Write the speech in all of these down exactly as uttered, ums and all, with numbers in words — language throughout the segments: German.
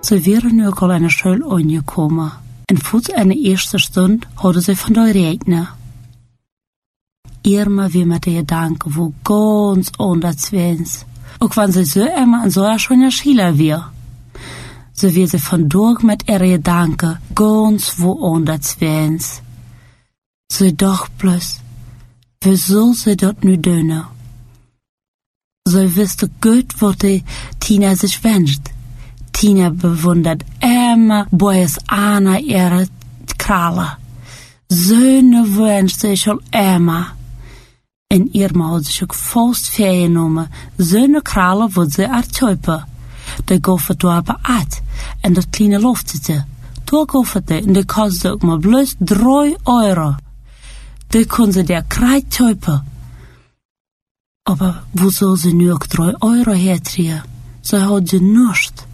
Ze waren nu ook al aan de school aangekomen. En voet aan de eerste stund hadden ze van de rekenen. Irma wie met de gedanken wo ganz anders wens. Ook wanneer ze zo immer en zo schon in Schila weer. Zo wie ze vandaag met ihre gedanken ganz wo anders wens. Ze dacht plus, wie soll ze dat nu doen? Ze wist gut, wat die Tina sich wünscht. Tina bewundert immer boys Anna ihre Krallen. Söhne wünscht sich al immer. En Irma had zich ook vast vergenomen. Söhne Krallen wordt ze ertuipen. De goffert door uit. En dat kleine loftete. Toen goffert en de kostte ook maar bloos drie euro. De kon ze der krijt tuipen. Aber wo soll sie nu ook drei euro herkriegen? Ze had ze nichts.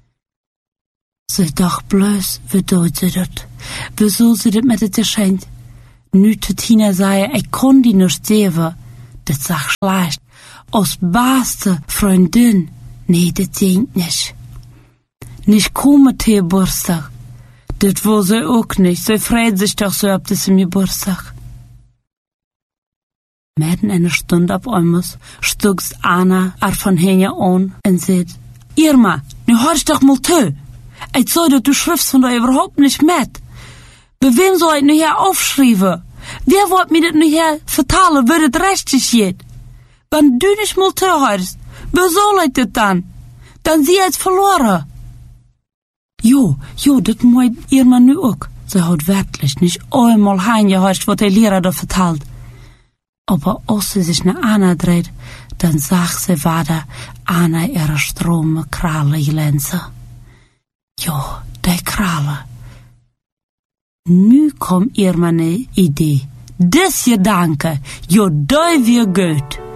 Ze dacht bloos, wie doet ze dat? Wie soll sie dat met het geschenk? Nu te Tina zei, ik kon die nichts geven. Dat zag schlecht. Als beste Freundin. Nee, dat denkt nicht. Nicht komen te Geburtstag. Dat wil ze ook nicht. Ze freut sich doch so op diesem Geburtstag. Mitten in der Stunde ab einmal stugst Anna ar von Henja an und sagt, Irma, nu hörst doch mal zu. Ich soll dat du schriftst von da überhaupt nicht mit. Bei wem soll ich nu hier aufschreiben? Wer wollt mir das nu hier vertalen, wie das richtig geht? Wenn du nicht mal zu hörst, wie soll ich das dann? Dann sie jetzt verloren. Jo, jo, das meint Irma nu auch. Sie hat wirklich nicht einmal hingehört, was der Lehrer da vertelt. Aber als sie sich nach Anna dreht, dann sagt sie weiter, Anna ihre strome Krallen glänzen. Ja, die Krallen. Nu kommt ihr meine Idee. Das Gedanke, ja, die wir gut.